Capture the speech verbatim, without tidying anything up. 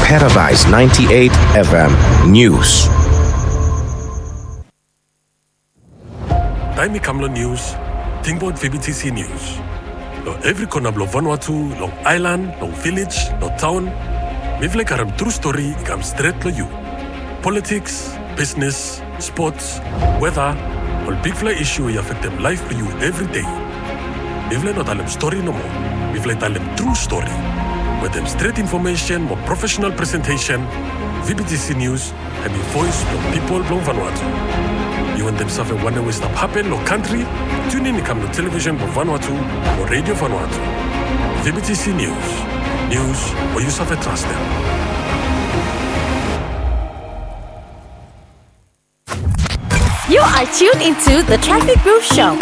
Paradise ninety-eight F M News. Taimi Kamlo News, Tingbot V B T C News. Lo every corner of Vanuatu, Long Island, Long Village, Long Town. Mivle karam true story ikam straight to you. Politics, business, sports, weather, all big fly issue you affect them life for you every day. Mivle not tell them story no more. Mivle tell them true story. With them straight information, more professional presentation, V B T C News, and the voice of people from Vanuatu. You want them suffer one way stop happen or country? Tune in to come to television for Vanuatu or radio Vanuatu. V B T C News. News where you suffer trust them. You are tuned into the Traffic Groove Show.